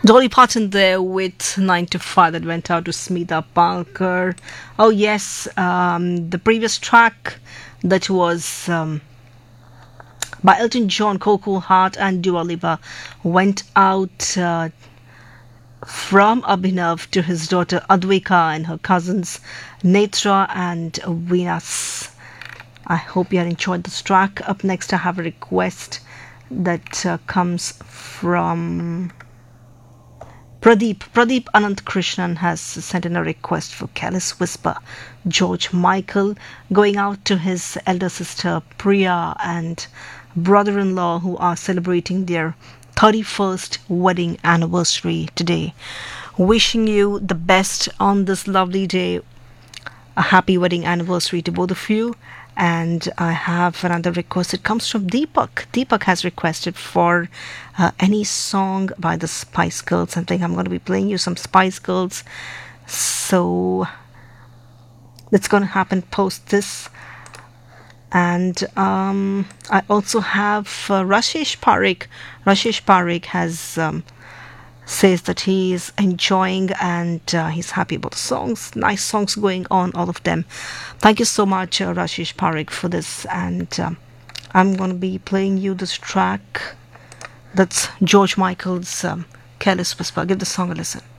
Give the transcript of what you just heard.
Dolly Parton there with 9 to 5 that went out to Smita Palkar. Oh, yes, the previous track that was by Elton John, Coco Heart, and Dua Lipa went out from Abhinav to his daughter Advika and her cousins Netra and Venus. I hope you had enjoyed this track. Up next, I have a request that comes from Pradeep Anant Krishnan has sent in a request for Careless Whisper, George Michael, going out to his elder sister Priya and brother-in-law who are celebrating their 31st wedding anniversary today. Wishing you the best on this lovely day. A happy wedding anniversary to both of you. And I have another request. It comes from Deepak. Deepak has requested for any song by the Spice Girls. I think I'm going to be playing you some Spice Girls. So that's going to happen post this. And I also have Rashesh Parekh. Rashesh Parekh has says that he is enjoying and he's happy about the songs. Nice songs going on, all of them. Thank you so much, Rashesh Parekh, for this. And I'm going to be playing you this track. That's George Michael's Careless Whisper. Give the song a listen.